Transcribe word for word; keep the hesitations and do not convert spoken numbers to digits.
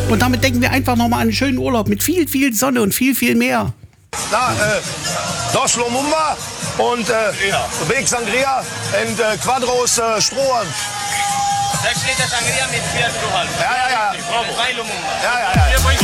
Und damit denken wir einfach nochmal an einen schönen Urlaub mit viel, viel Sonne und viel, viel Meer. Da, äh, Dos Lumumba und äh, ja. Big Sangria und äh, Quadros äh, Strohhalm. Sechs Liter Sangria mit vier Strohhalm. Ja, ja, ja. Drei Lumumba. Ja, ja, ja.